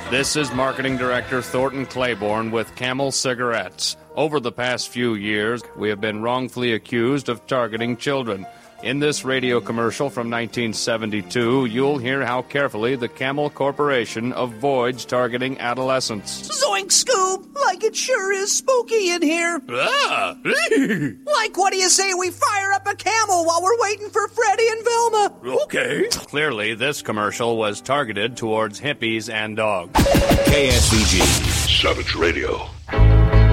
This is Marketing Director Thornton Claiborne with Camel Cigarettes. Over the past few years, we have been wrongfully accused of targeting children. In this radio commercial from 1972, you'll hear how carefully the Camel Corporation avoids targeting adolescents. Zoink, Scoob! Like it sure is spooky in here. Ah! Like, what do you say we fire up a camel while we're waiting for Freddy and Velma? Okay. Clearly, this commercial was targeted towards hippies and dogs. KSVG. Savage Radio.